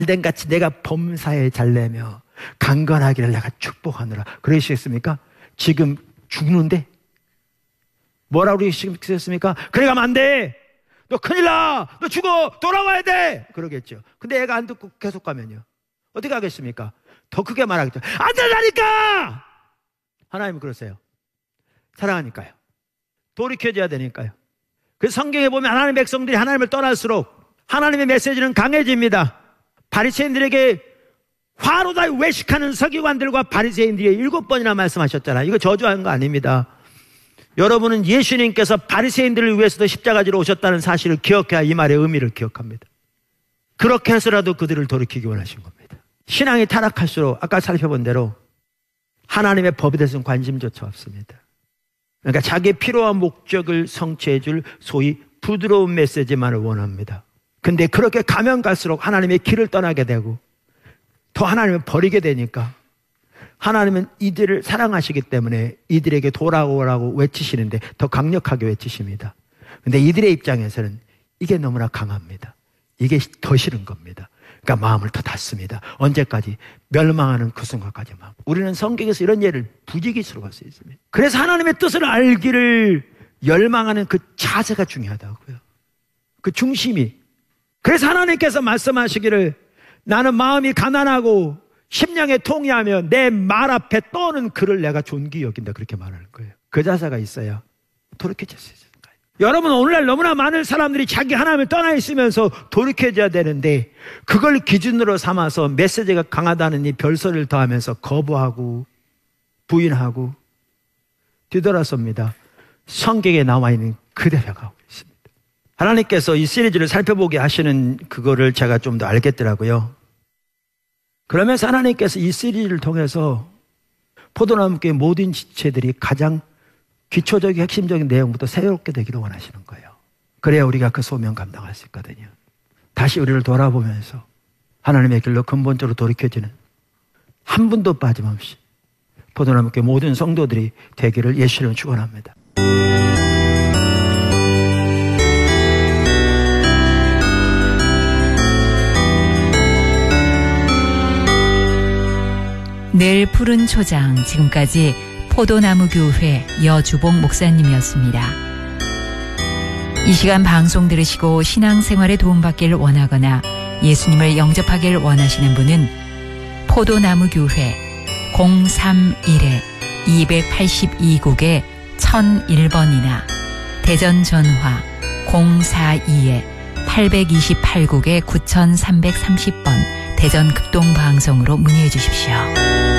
같이 내가 범사에 잘 내며 강건하기를 내가 축복하노라. 그러시겠습니까? 지금 죽는데 뭐라고 그러시겠습니까? 그래 가면 안 돼. 너 큰일 나. 너 죽어. 돌아와야 돼. 그러겠죠. 근데 애가 안 듣고 계속 가면요, 어떻게 하겠습니까? 더 크게 말하겠죠. 안 된다니까. 하나님은 그러세요. 사랑하니까요. 돌이켜줘야 되니까요. 그래서 성경에 보면 하나님의 백성들이 하나님을 떠날수록 하나님의 메시지는 강해집니다. 바리새인들에게 화로다 외식하는 서기관들과 바리새인들이 7번이나 말씀하셨잖아요. 이거 저주한 거 아닙니다. 여러분은 예수님께서 바리새인들을 위해서도 십자가지로 오셨다는 사실을 기억해야 이 말의 의미를 기억합니다. 그렇게 해서라도 그들을 돌이키기 원하신 겁니다. 신앙이 타락할수록 아까 살펴본 대로 하나님의 법에 대해서는 관심조차 없습니다. 그러니까 자기의 필요한 목적을 성취해 줄 소위 부드러운 메시지만을 원합니다. 근데 그렇게 가면 갈수록 하나님의 길을 떠나게 되고 더 하나님을 버리게 되니까 하나님은 이들을 사랑하시기 때문에 이들에게 돌아오라고 외치시는데 더 강력하게 외치십니다. 근데 이들의 입장에서는 이게 너무나 강합니다. 이게 더 싫은 겁니다. 그러니까 마음을 더 닫습니다. 언제까지? 멸망하는 그 순간까지 마음. 우리는 성경에서 이런 예를 부지기수로 볼 수 있습니다. 그래서 하나님의 뜻을 알기를 열망하는 그 자세가 중요하다고요. 그 중심이. 그래서 하나님께서 말씀하시기를 나는 마음이 가난하고 심령에 통이하며 내 말 앞에 떠는 그를 내가 존귀 여긴다. 그렇게 말하는 거예요. 그 자세가 있어야 돌이켜질 수 있을까요? 여러분, 오늘날 너무나 많은 사람들이 자기 하나님을 떠나 있으면서 돌이켜져야 되는데 그걸 기준으로 삼아서 메시지가 강하다는 이 별소리를 더하면서 거부하고 부인하고 뒤돌아섭니다. 성경에 나와 있는 그대로 가고 있습니다. 하나님께서 이 시리즈를 살펴보게 하시는 그거를 제가 좀 더 알겠더라고요. 그러면서 하나님께서 이 시리즈를 통해서 포도나무교회 모든 지체들이 가장 기초적인 핵심적인 내용부터 새롭게 되기를 원하시는 거예요. 그래야 우리가 그 소명 감당할 수 있거든요. 다시 우리를 돌아보면서 하나님의 길로 근본적으로 돌이켜지는 한 분도 빠짐없이 포도나무교회 모든 성도들이 되기를 예수님으로 축원합니다. 늘 푸른 초장, 지금까지 포도나무교회 여주봉 목사님이었습니다. 이 시간 방송 들으시고 신앙생활에 도움받기를 원하거나 예수님을 영접하기를 원하시는 분은 포도나무교회 031-282국에 1001번이나 대전 전화 042-828국에 9330번 대전 극동방송으로 문의해 주십시오.